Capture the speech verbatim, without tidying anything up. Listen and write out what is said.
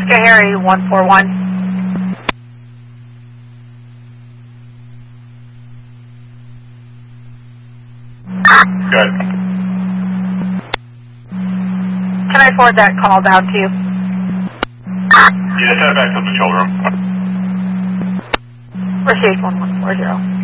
Oscar Harry, one four one. Good. Can I forward that call down to you? Yeah, send it back to the control room. Received one one four zero.